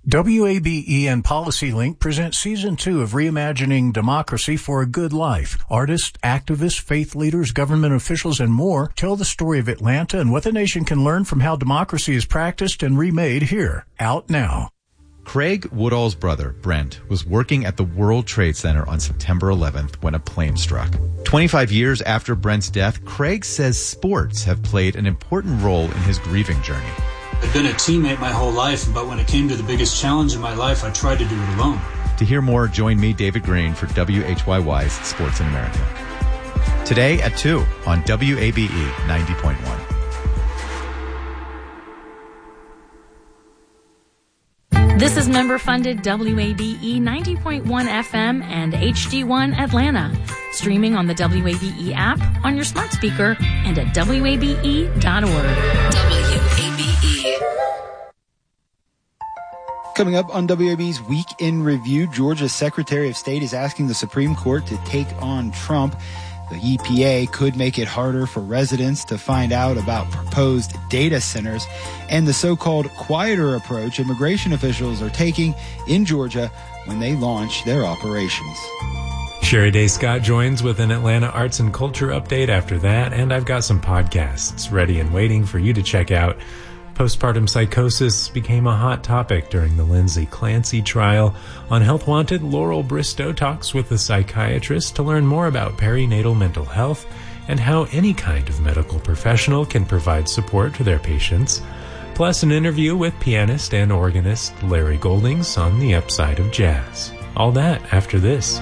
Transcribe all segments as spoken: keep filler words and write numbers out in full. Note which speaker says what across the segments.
Speaker 1: W A B E and PolicyLink present Season two of Reimagining Democracy for a Good Life. Artists, activists, faith leaders, government officials, and more tell the story of Atlanta and what the nation can learn from how democracy is practiced and remade here. Out now.
Speaker 2: Craig Woodall's brother, Brent, was working at the World Trade Center on September eleventh when a plane struck. twenty-five years after Brent's death, Craig says sports have played an important role in his grieving journey.
Speaker 3: I've been a teammate my whole life, but when it came to the biggest challenge in my life, I tried to do it alone.
Speaker 2: To hear more, join me, David Green, for W H Y Y's Sports in America. Today at two on W A B E ninety point one.
Speaker 4: This is member-funded W A B E ninety point one F M and H D one Atlanta. Streaming on the W A B E app, on your smart speaker, and at W A B E dot org.
Speaker 5: W A B E.
Speaker 6: Coming up on W A B's Week in Review, Georgia's Secretary of State is asking the Supreme Court to take on Trump. The E P A could make it harder for residents to find out about proposed data centers and the so-called quieter approach immigration officials are taking in Georgia when they launch their operations.
Speaker 7: Sherry Day Scott joins with an Atlanta arts and culture update after that, and I've got some podcasts ready and waiting for you to check out. Postpartum psychosis became a hot topic during the Lindsay Clancy trial. On Health Wanted, Laurel Bristow talks with a psychiatrist to learn more about perinatal mental health and how any kind of medical professional can provide support to their patients. Plus an interview with pianist and organist Larry Goldings on the upside of jazz. All that after this.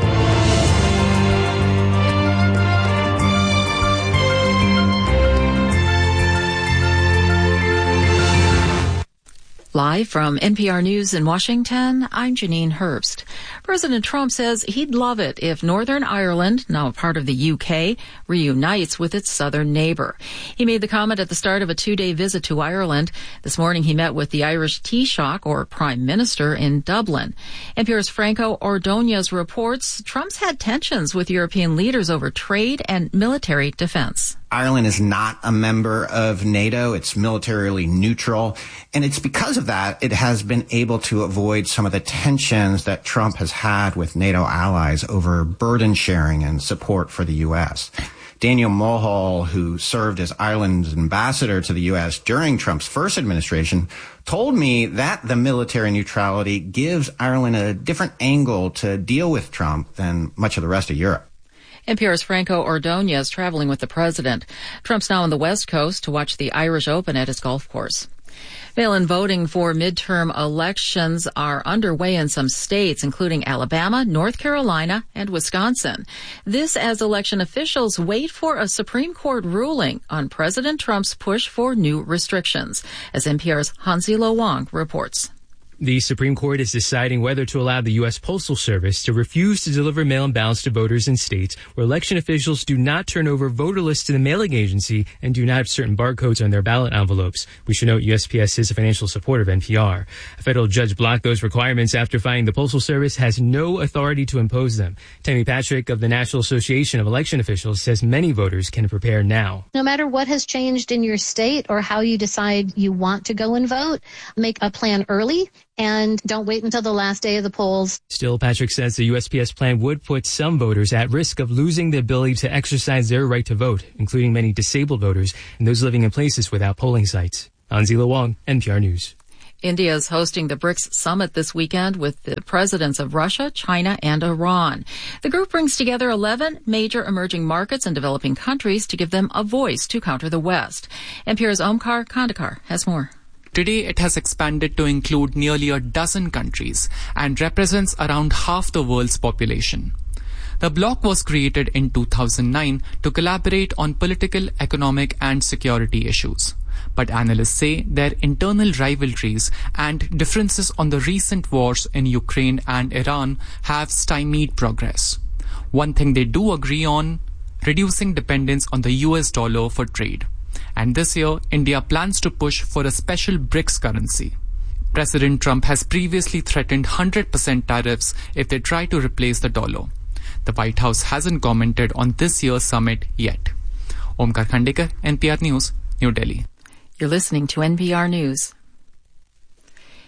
Speaker 5: Live from N P R News in Washington, I'm Janine Herbst. President Trump says he'd love it if Northern Ireland, now a part of the U K, reunites with its southern neighbor. He made the comment at the start of a two-day visit to Ireland. This morning he met with the Irish Taoiseach, or Prime Minister, in Dublin. N P R's Franco Ordonez reports Trump's had tensions with European leaders over trade and military defense.
Speaker 8: Ireland is not a member of NATO. It's militarily neutral. And it's because of that it has been able to avoid some of the tensions that Trump has had with NATO allies over burden sharing and support for the U S. Daniel Mulhall, who served as Ireland's ambassador to the U S during Trump's first administration, told me that the military neutrality gives Ireland a different angle to deal with Trump than much of the rest of Europe.
Speaker 5: N P R's Franco Ordonez traveling with the president. Trump's now on the West Coast to watch the Irish Open at his golf course. Mail-in voting for midterm elections are underway in some states, including Alabama, North Carolina, and Wisconsin. This as election officials wait for a Supreme Court ruling on President Trump's push for new restrictions, as N P R's Hansi Lo Wang reports.
Speaker 9: The Supreme Court is deciding whether to allow the U S Postal Service to refuse to deliver mail-in ballots to voters in states where election officials do not turn over voter lists to the mailing agency and do not have certain barcodes on their ballot envelopes. We should note U S P S is a financial supporter of N P R. A federal judge blocked those requirements after finding the Postal Service has no authority to impose them. Tammy Patrick of the National Association of Election Officials says many voters can prepare now.
Speaker 10: No matter what has changed in your state or how you decide you want to go and vote, make a plan early. And don't wait until the last day of the polls.
Speaker 9: Still, Patrick says the U S P S plan would put some voters at risk of losing the ability to exercise their right to vote, including many disabled voters and those living in places without polling sites. Hansi Lo Wang, N P R News.
Speaker 5: India is hosting the BRICS summit this weekend with the presidents of Russia, China, and Iran. The group brings together eleven major emerging markets and developing countries to give them a voice to counter the West. N P R's Omkar Kandakar has more.
Speaker 11: Today, it has expanded to include nearly a dozen countries and represents around half the world's population. The bloc was created in two thousand nine to collaborate on political, economic, and security issues. But analysts say their internal rivalries and differences on the recent wars in Ukraine and Iran have stymied progress. One thing they do agree on, reducing dependence on the U S dollar for trade. And this year, India plans to push for a special BRICS currency. President Trump has previously threatened one hundred percent tariffs if they try to replace the dollar. The White House hasn't commented on this year's summit yet. Omkar Khandekar, N P R News, New Delhi.
Speaker 5: You're listening to N P R News.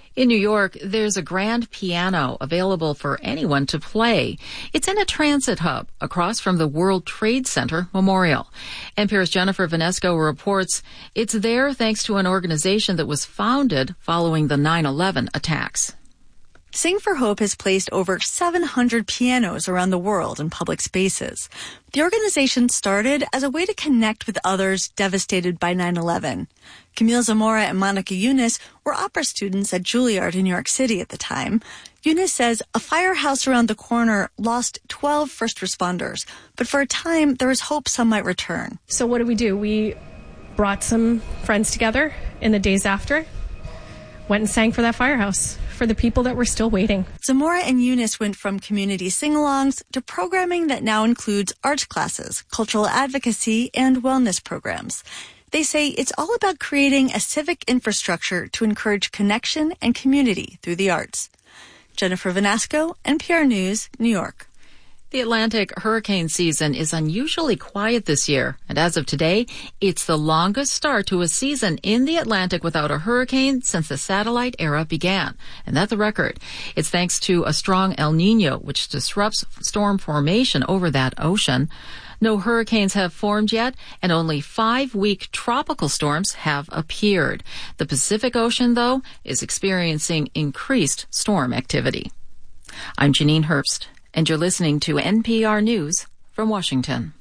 Speaker 5: In New York, there's a grand piano available for anyone to play. It's in a transit hub across from the World Trade Center Memorial. N P R's Jennifer Vanesco reports it's there thanks to an organization that was founded following the nine eleven attacks.
Speaker 12: Sing for Hope has placed over seven hundred pianos around the world in public spaces. The organization started as a way to connect with others devastated by nine eleven. Camille Zamora and Monica Yunus were opera students at Juilliard in New York City at the time. Yunus says a firehouse around the corner lost twelve first responders, but for a time there was hope some might return.
Speaker 13: So what did we do? We brought some friends together in the days after, went and sang for that firehouse for the people that were still waiting.
Speaker 12: Zamora and Eunice went from community sing-alongs to programming that now includes arts classes, cultural advocacy, and wellness programs. They say it's all about creating a civic infrastructure to encourage connection and community through the arts. Jennifer Vanasco, N P R News, New York.
Speaker 5: The Atlantic hurricane season is unusually quiet this year, and as of today, it's the longest start to a season in the Atlantic without a hurricane since the satellite era began, and that's a record. It's thanks to a strong El Niño, which disrupts storm formation over that ocean. No hurricanes have formed yet, and only five weak tropical storms have appeared. The Pacific Ocean, though, is experiencing increased storm activity. I'm Janine Herbst, and you're listening to N P R News from Washington.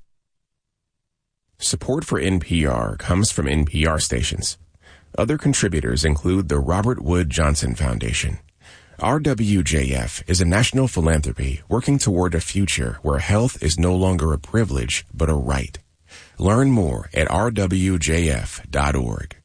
Speaker 14: Support for N P R comes from N P R stations. Other contributors include the Robert Wood Johnson Foundation. R W J F is a national philanthropy working toward a future where health is no longer a privilege, but a right. Learn more at r w j f dot org.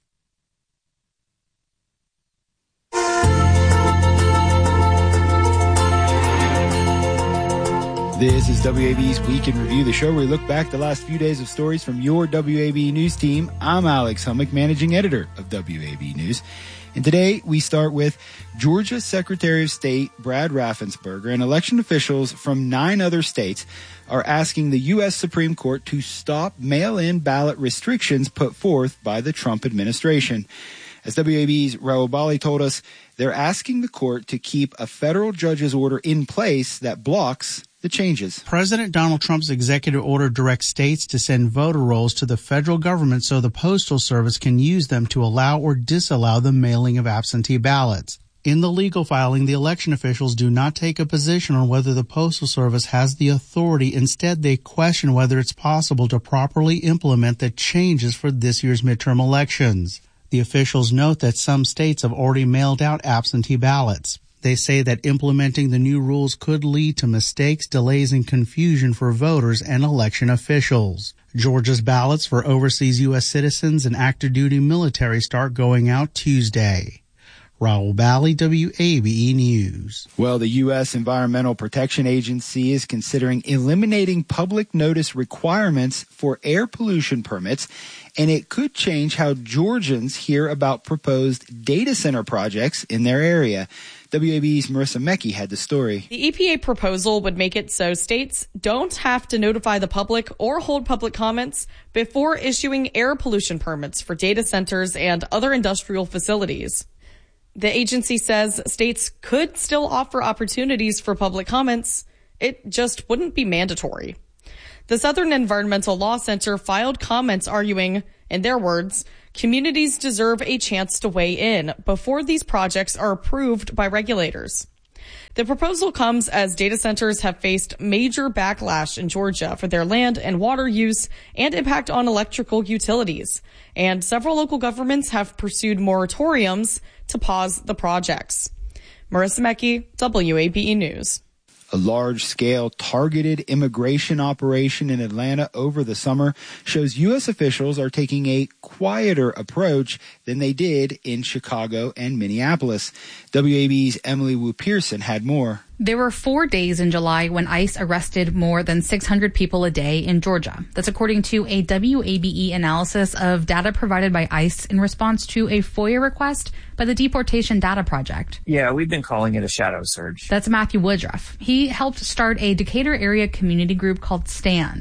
Speaker 6: This is W A B's Week in Review, the show where we look back the last few days of stories from your W A B News team. I'm Alex Hummock, managing editor of W A B News. And today we start with Georgia Secretary of State Brad Raffensperger and election officials from nine other states are asking the U S Supreme Court to stop mail-in ballot restrictions put forth by the Trump administration. As W A B's Raul Bali told us, they're asking the court to keep a federal judge's order in place that blocks the changes.
Speaker 15: President Donald Trump's executive order directs states to send voter rolls to the federal government so the Postal Service can use them to allow or disallow the mailing of absentee ballots. In the legal filing, the election officials do not take a position on whether the Postal Service has the authority. Instead, they question whether it's possible to properly implement the changes for this year's midterm elections. The officials note that some states have already mailed out absentee ballots. They say that implementing the new rules could lead to mistakes, delays, and confusion for voters and election officials. Georgia's ballots for overseas U S citizens and active duty military start going out Tuesday. Raul Bali, W A B E News.
Speaker 6: Well, the U S Environmental Protection Agency is considering eliminating public notice requirements for air pollution permits, and it could change how Georgians hear about proposed data center projects in their area. W A B's Marissa Mecki had the story.
Speaker 16: The E P A proposal would make it so states don't have to notify the public or hold public comments before issuing air pollution permits for data centers and other industrial facilities. The agency says states could still offer opportunities for public comments. It just wouldn't be mandatory. The Southern Environmental Law Center filed comments arguing, in their words, communities deserve a chance to weigh in before these projects are approved by regulators. The proposal comes as data centers have faced major backlash in Georgia for their land and water use and impact on electrical utilities, and several local governments have pursued moratoriums to pause the projects. Marissa Mecki, W A B E News.
Speaker 6: A large-scale targeted immigration operation in Atlanta over the summer shows U S officials are taking a quieter approach than they did in Chicago and Minneapolis. W A B's Emily Wu Pearson had more.
Speaker 17: There were four days in July when ICE arrested more than six hundred people a day in Georgia. That's according to a W A B E analysis of data provided by ICE in response to a FOIA request by the Deportation Data Project.
Speaker 18: Yeah, we've been calling it a shadow surge.
Speaker 17: That's Matthew Woodruff. He helped start a Decatur area community group called STAND.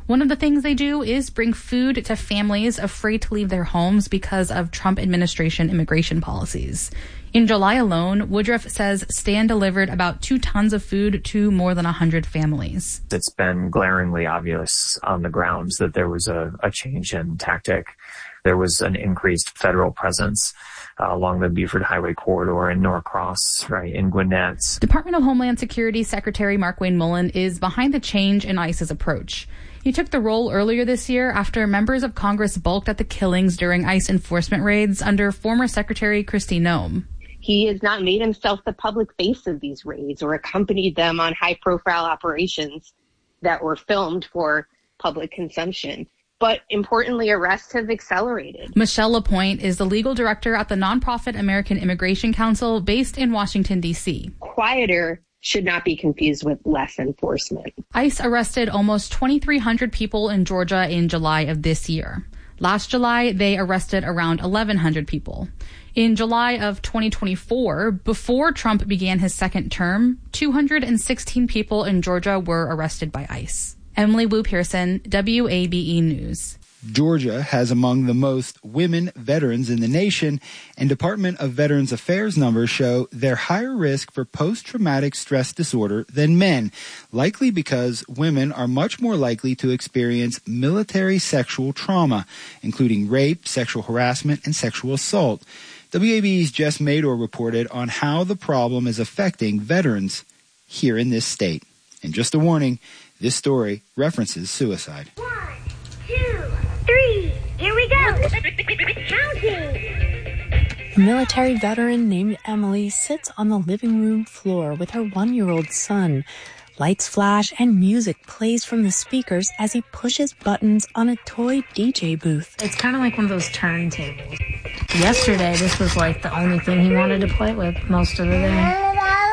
Speaker 17: One of the things they do is bring food to families afraid to leave their homes because of Trump administration immigration policies. In July alone, Woodruff says Stan delivered about two tons of food to more than one hundred families.
Speaker 18: It's been glaringly obvious on the grounds that there was a, a change in tactic. There was an increased federal presence uh, along the Buford Highway corridor in Norcross, right, in Gwinnett.
Speaker 17: Department of Homeland Security Secretary Markwayne Mullin is behind the change in ICE's approach. He took the role earlier this year after members of Congress balked at the killings during ICE enforcement raids under former Secretary Kristi Noem.
Speaker 19: He has not made himself the public face of these raids or accompanied them on high-profile operations that were filmed for public consumption. But importantly, arrests have accelerated.
Speaker 17: Michelle LaPointe is the legal director at the nonprofit American Immigration Council based in Washington, D C.
Speaker 19: Quieter should not be confused with less enforcement.
Speaker 17: ICE arrested almost twenty-three hundred people in Georgia in July of this year. Last July, they arrested around eleven hundred people. In July of twenty twenty-four, before Trump began his second term, two hundred sixteen people in Georgia were arrested by ICE. Emily Wu Pearson, W A B E News.
Speaker 6: Georgia has among the most women veterans in the nation, and Department of Veterans Affairs numbers show they're higher risk for post-traumatic stress disorder than men, likely because women are much more likely to experience military sexual trauma, including rape, sexual harassment, and sexual assault. W A B E's Jess Mador reported on how the problem is affecting veterans here in this state. And just a warning, this story references suicide.
Speaker 20: One, two, three, here we go. Counting.
Speaker 21: A military veteran named Emily sits on the living room floor with her one-year-old son. Lights flash and music plays from the speakers as he pushes buttons on a toy D J booth.
Speaker 22: It's kind of like one of those turntables. Yesterday, this was like the only thing he wanted to play with most of the day.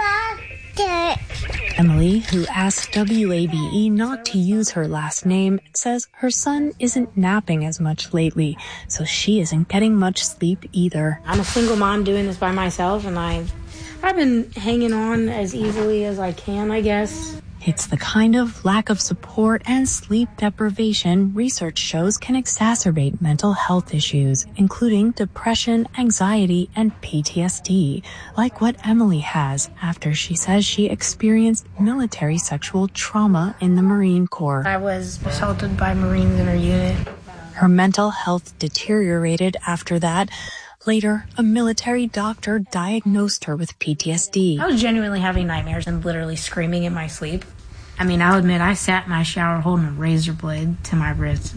Speaker 21: Emily, who asked W A B E not to use her last name, says her son isn't napping as much lately, so she isn't getting much sleep either.
Speaker 22: I'm a single mom doing this by myself, and I've, I've been hanging on as easily as I can, I guess.
Speaker 21: It's the kind of lack of support and sleep deprivation research shows can exacerbate mental health issues, including depression, anxiety, and P T S D, like what Emily has after she says she experienced military sexual trauma in the Marine Corps.
Speaker 22: I was assaulted by Marines in her unit.
Speaker 21: Her mental health deteriorated after that. Later, a military doctor diagnosed her with P T S D.
Speaker 22: I was genuinely having nightmares and literally screaming in my sleep. I mean, I'll admit I sat in my shower holding a razor blade to my wrist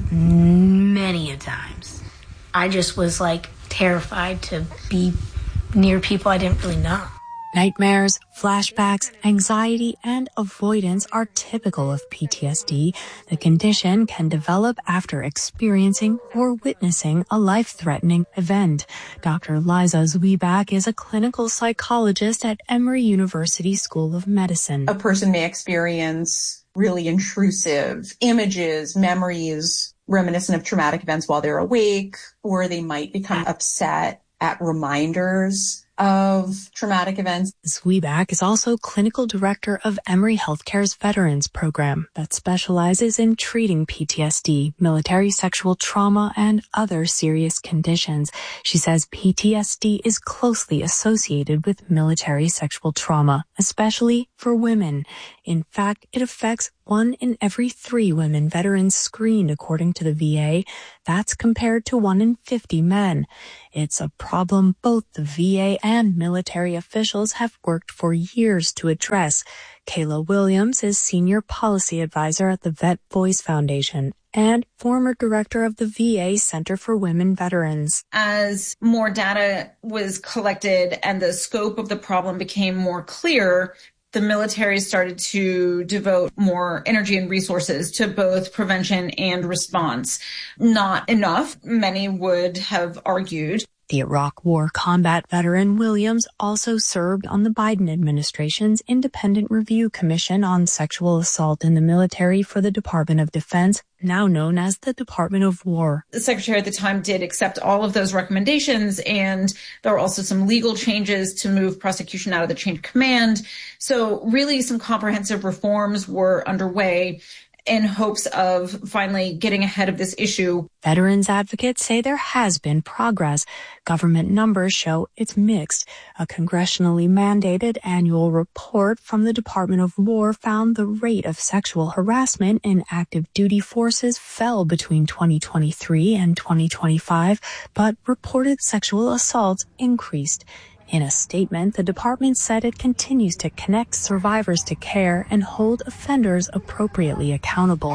Speaker 22: many a times. I just was like terrified to be near people I didn't really know.
Speaker 21: Nightmares, flashbacks, anxiety, and avoidance are typical of P T S D. The condition can develop after experiencing or witnessing a life-threatening event. Doctor Liza Zwieback is a clinical psychologist at Emory University School of Medicine.
Speaker 23: A person may experience really intrusive images, memories, reminiscent of traumatic events while they're awake, or they might become upset at reminders of traumatic events.
Speaker 21: Zwieback is also clinical director of Emory Healthcare's Veterans Program that specializes in treating P T S D, military sexual trauma, and other serious conditions. She says P T S D is closely associated with military sexual trauma, especially for women. In fact, it affects one in every three women veterans screened, according to the V A. That's compared to one in fifty men. It's a problem both the V A and military officials have worked for years to address. Kayla Williams is senior policy advisor at the Vet Voice Foundation and former director of the V A Center for Women Veterans.
Speaker 24: As more data was collected and the scope of the problem became more clear, the military started to devote more energy and resources to both prevention and response. Not enough, many would have argued.
Speaker 21: The Iraq War combat veteran Williams also served on the Biden administration's Independent Review Commission on Sexual Assault in the Military for the Department of Defense, now known as the Department of War.
Speaker 24: The secretary at the time did accept all of those recommendations, and there were also some legal changes to move prosecution out of the chain of command. So really some comprehensive reforms were underway. in hopes of finally getting ahead of this issue.
Speaker 21: Veterans advocates say there has been progress. Government numbers show it's mixed. A congressionally mandated annual report from the Department of War found the rate of sexual harassment in active duty forces fell between twenty twenty-three and twenty twenty-five, but reported sexual assaults increased. In a statement, the department said it continues to connect survivors to care and hold offenders appropriately accountable.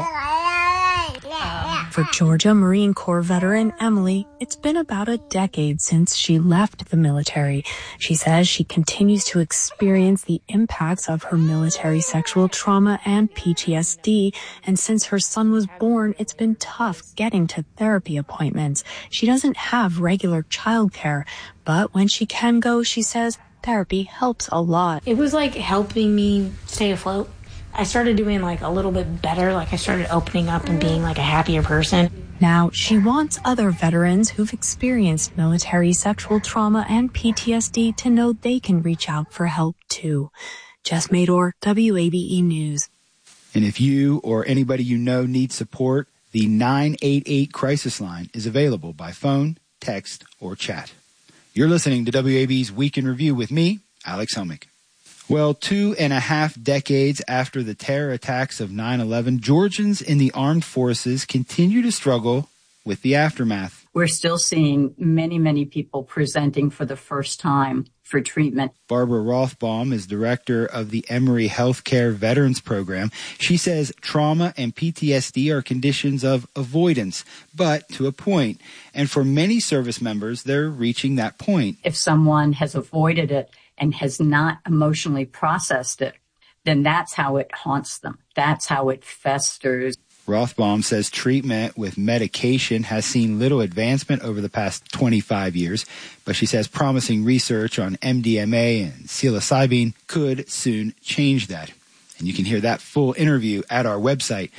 Speaker 21: For Georgia Marine Corps veteran Emily, it's been about a decade since she left the military. She says she continues to experience the impacts of her military sexual trauma and P T S D, and since her son was born, it's been tough getting to therapy appointments. She doesn't have regular childcare, but when she can go, she says therapy helps a lot.
Speaker 22: It was like helping me stay afloat. I started doing like a little bit better, like I started opening up and being like a happier person.
Speaker 21: Now, she wants other veterans who've experienced military sexual trauma and P T S D to know they can reach out for help too. Jess Mador, W A B E News.
Speaker 6: And if you or anybody you know needs support, the nine eight eight crisis line is available by phone, text, or chat. You're listening to W A B's Week in Review with me, Alex Helmick. Well, two and a half decades after the terror attacks of nine eleven, Georgians in the armed forces continue to struggle with the aftermath.
Speaker 1: We're still seeing many, many people presenting for the first time for treatment.
Speaker 6: Barbara Rothbaum is director of the Emory Healthcare Veterans Program. She says trauma and P T S D are conditions of avoidance, but to a point. And for many service members, they're reaching that point.
Speaker 1: If someone has avoided it and has not emotionally processed it, then that's how it haunts them. That's how it festers.
Speaker 6: Rothbaum says treatment with medication has seen little advancement over the past twenty-five years, but she says promising research on M D M A and psilocybin could soon change that. And you can hear that full interview at our website,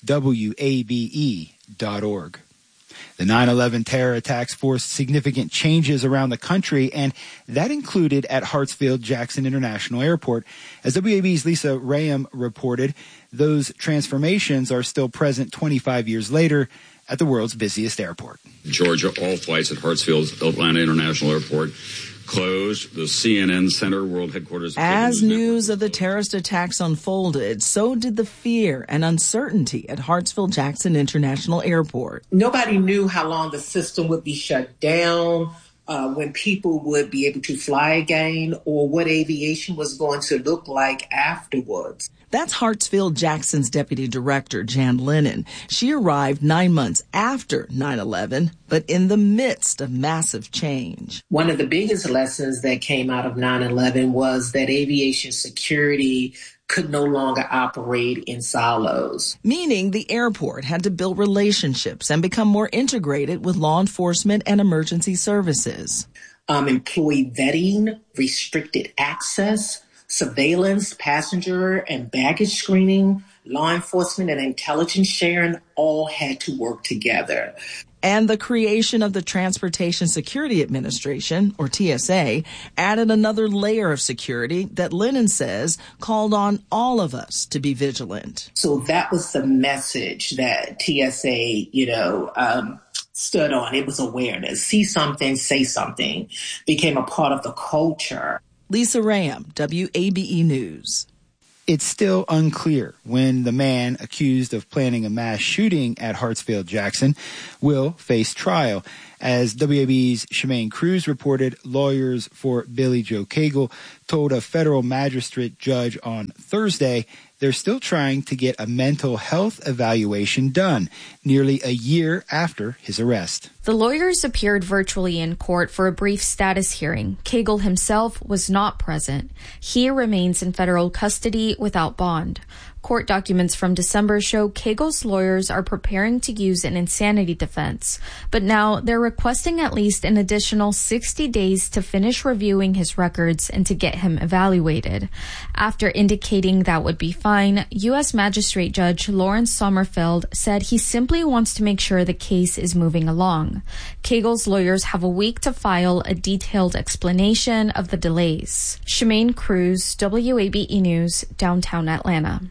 Speaker 6: W A B E dot org. The nine eleven terror attacks forced significant changes around the country, and that included at Hartsfield-Jackson International Airport. As W A B's Lisa Rayam reported, those transformations are still present twenty-five years later at the world's busiest airport.
Speaker 2: Georgia, all flights at Hartsfield-Atlanta International Airport closed. The C N N Center World Headquarters.
Speaker 3: As news of the terrorist attacks unfolded, so did the fear and uncertainty at Hartsfield-Jackson International Airport.
Speaker 4: Nobody knew how long the system would be shut down, uh, when people would be able to fly again, or what aviation was going to look like afterwards.
Speaker 3: That's Hartsfield-Jackson's deputy director, Jan Lennon. She arrived nine months after nine eleven, but in the midst of massive change.
Speaker 4: One of the biggest lessons that came out of nine eleven was that aviation security could no longer operate in silos.
Speaker 3: Meaning the airport had to build relationships and become more integrated with law enforcement and emergency services.
Speaker 4: Um, employee vetting, restricted access, surveillance, passenger and baggage screening, law enforcement and intelligence sharing all had to work together.
Speaker 3: And the creation of the Transportation Security Administration, or T S A, added another layer of security that Lennon says called on all of us to be vigilant.
Speaker 4: So that was the message that T S A, you know, um, stood on. It was awareness. See something, say something, became a part of the culture.
Speaker 3: Lisa Rayam, W A B E News.
Speaker 6: It's still unclear when the man accused of planning a mass shooting at Hartsfield-Jackson will face trial. As W A B's Shemaine Cruz reported, lawyers for Billy Joe Cagle told a federal magistrate judge on Thursday they're still trying to get a mental health evaluation done nearly a year after his arrest.
Speaker 25: The lawyers appeared virtually in court for a brief status hearing. Cagle himself was not present. He remains in federal custody without bond. Court documents from December show Cagle's lawyers are preparing to use an insanity defense, but now they're requesting at least an additional sixty days to finish reviewing his records and to get him evaluated. After indicating that would be fine, U S Magistrate Judge Lawrence Sommerfeld said he simply wants to make sure the case is moving along. Cagle's lawyers have a week to file a detailed explanation of the delays. Shemaine Cruz, W A B E News, downtown Atlanta.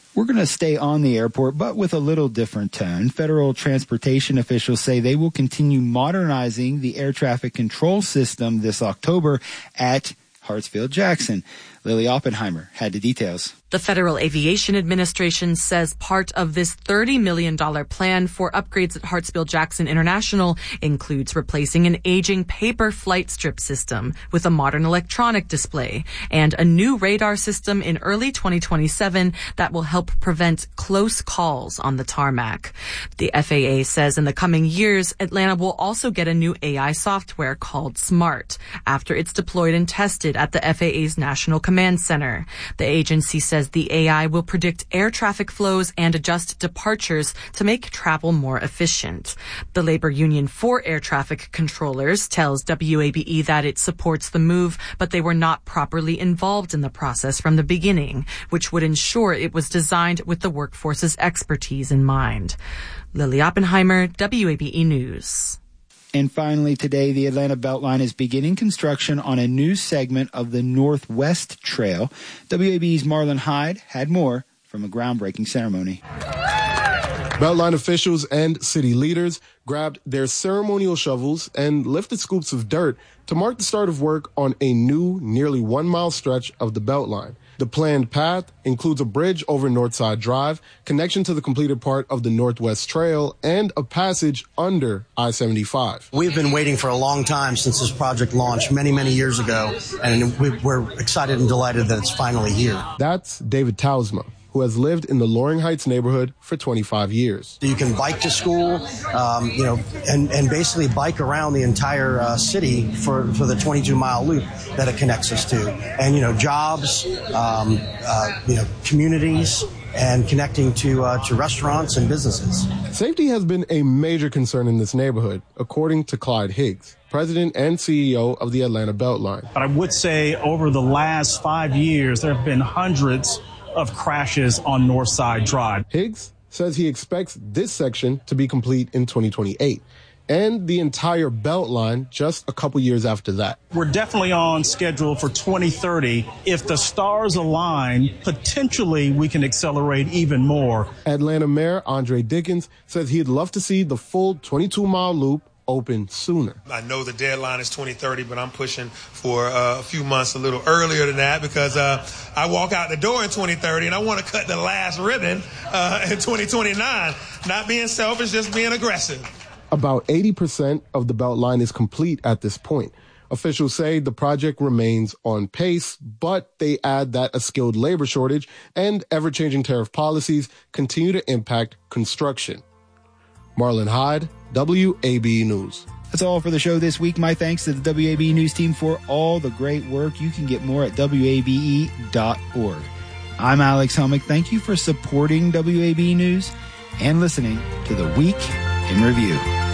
Speaker 6: We're going to stay on the airport, but with a little different tone. Federal transportation officials say they will continue modernizing the air traffic control system this October at Hartsfield-Jackson. Lily Oppenheimer had the details.
Speaker 7: The Federal Aviation Administration says part of this thirty million dollars plan for upgrades at Hartsfield-Jackson International includes replacing an aging paper flight strip system with a modern electronic display and a new radar system in early twenty twenty-seven that will help prevent close calls on the tarmac. The F A A says in the coming years, Atlanta will also get a new A I software called SMART after it's deployed and tested at the F A A's National Command Center. The agency says the A I will predict air traffic flows and adjust departures to make travel more efficient. The labor union for air traffic controllers tells W A B E that it supports the move, but they were not properly involved in the process from the beginning, which would ensure it was designed with the workforce's expertise in mind. Lily Oppenheimer, W A B E News.
Speaker 6: And finally today, the Atlanta Beltline is beginning construction on a new segment of the Northwest Trail. W A B E's Marlon Hyde had more from a groundbreaking ceremony.
Speaker 8: Beltline officials and city leaders grabbed their ceremonial shovels and lifted scoops of dirt to mark the start of work on a new, nearly one-mile stretch of the Beltline. The planned path includes a bridge over Northside Drive, connection to the completed part of the Northwest Trail, and a passage under I seventy-five.
Speaker 9: We've been waiting for a long time since this project launched many, many years ago, and we're excited and delighted that it's finally here.
Speaker 8: That's David Tausma, who has lived in the Loring Heights neighborhood for twenty-five years.
Speaker 9: You can bike to school, um, you know, and, and basically bike around the entire uh, city for, for the twenty-two mile loop that it connects us to. And, you know, jobs, um, uh, you know, communities, and connecting to uh, to restaurants and businesses.
Speaker 8: Safety has been a major concern in this neighborhood, according to Clyde Higgs, president and C E O of the Atlanta Beltline.
Speaker 10: But I would say over the last five years, there have been hundreds of crashes on Northside Drive.
Speaker 8: Higgs says he expects this section to be complete in twenty twenty-eight and the entire Beltline just a couple years after that.
Speaker 10: We're definitely on schedule for twenty thirty. If the stars align, potentially we can accelerate even more.
Speaker 8: Atlanta Mayor Andre Dickens says he'd love to see the full twenty-two mile loop open sooner.
Speaker 11: I know the deadline is twenty thirty, but I'm pushing for uh, a few months a little earlier than that because uh, I walk out the door in twenty thirty and I want to cut the last ribbon uh, in twenty twenty-nine. Not being selfish, just being aggressive.
Speaker 8: About eighty percent of the Beltline is complete at this point. Officials say the project remains on pace, but they add that a skilled labor shortage and ever-changing tariff policies continue to impact construction. Marlon Hyde, W A B E News.
Speaker 6: That's all for the show this week. My thanks to the W A B E News team for all the great work. You can get more at W A B E dot org. I'm Alex Helmick. Thank you for supporting W A B E News and listening to the Week in Review.